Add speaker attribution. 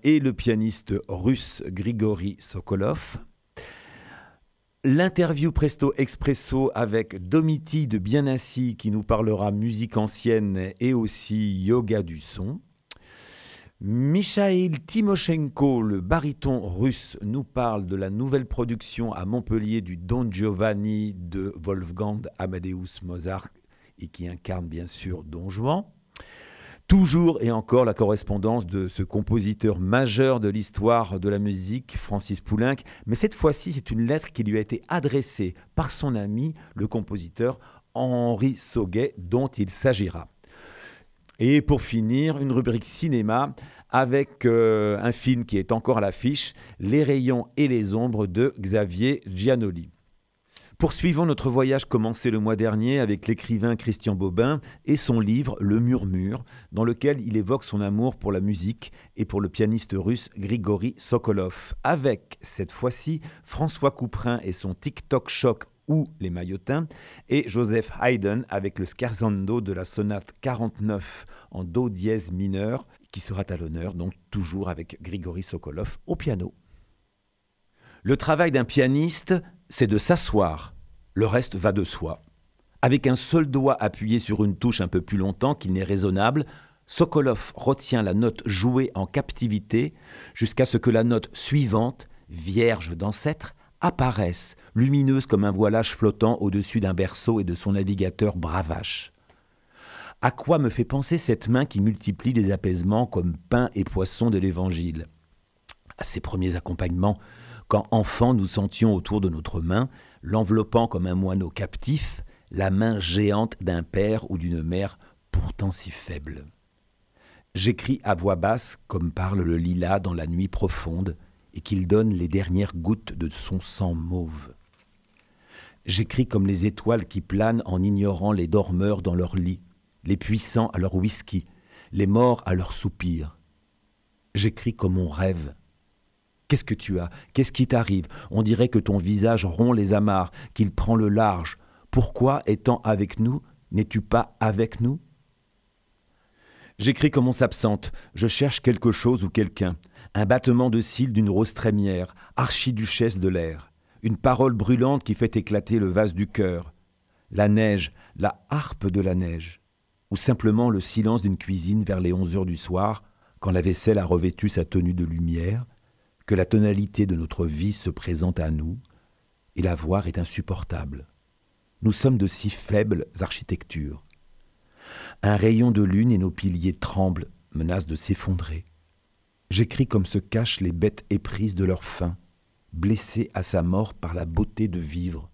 Speaker 1: et le pianiste russe Grigori Sokolov. L'interview Presto Expresso avec Domiti de Bien Assis qui nous parlera musique ancienne et aussi yoga du son. Mikhail Timoshenko, le baryton russe, nous parle de la nouvelle production à Montpellier du Don Giovanni de Wolfgang Amadeus Mozart et qui incarne bien sûr Don Juan. Toujours et encore la correspondance de ce compositeur majeur de l'histoire de la musique, Francis Poulenc, mais cette fois-ci c'est une lettre qui lui a été adressée par son ami, le compositeur Henri Sauguet, dont il s'agira. Et pour finir, une rubrique cinéma avec un film qui est encore à l'affiche, Les rayons et les ombres de Xavier Giannoli. Poursuivons notre voyage commencé le mois dernier avec l'écrivain Christian Bobin et son livre Le Murmure, dans lequel il évoque son amour pour la musique et pour le pianiste russe Grigori Sokolov, avec cette fois-ci François Couperin et son TikTok Choc ou les Maillotins, et Joseph Haydn avec le scherzando de la sonate 49 en do dièse mineur, qui sera à l'honneur, donc toujours avec Grigori Sokolov au piano. Le travail d'un pianiste, c'est de s'asseoir. Le reste va de soi. Avec un seul doigt appuyé sur une touche un peu plus longtemps qu'il n'est raisonnable, Sokolov retient la note jouée en captivité jusqu'à ce que la note suivante, vierge d'ancêtre, apparaisse, lumineuse comme un voilage flottant au-dessus d'un berceau et de son navigateur bravache. À quoi me fait penser cette main qui multiplie les apaisements comme pain et poisson de l'Évangile ? À ses premiers accompagnements, quand enfants nous sentions autour de notre main, l'enveloppant comme un moineau captif, la main géante d'un père ou d'une mère pourtant si faible. J'écris à voix basse comme parle le lilas dans la nuit profonde et qu'il donne les dernières gouttes de son sang mauve. J'écris comme les étoiles qui planent en ignorant les dormeurs dans leur lit, les puissants à leur whisky, les morts à leur soupir. J'écris comme on rêve. Qu'est-ce que tu as ? Qu'est-ce qui t'arrive ? On dirait que ton visage rompt les amarres, qu'il prend le large. Pourquoi, étant avec nous, n'es-tu pas avec nous ? J'écris comme on s'absente. Je cherche quelque chose ou quelqu'un. Un battement de cils d'une rose trémière, archiduchesse de l'air. Une parole brûlante qui fait éclater le vase du cœur. La neige, la harpe de la neige. Ou simplement le silence d'une cuisine vers les 11 heures du soir, quand la vaisselle a revêtu sa tenue de lumière, que la tonalité de notre vie se présente à nous, et la voir est insupportable. Nous sommes de si faibles architectures. Un rayon de lune et nos piliers tremblent, menacent de s'effondrer. J'écris comme se cachent les bêtes éprises de leur faim, blessées à sa mort par la beauté de vivre.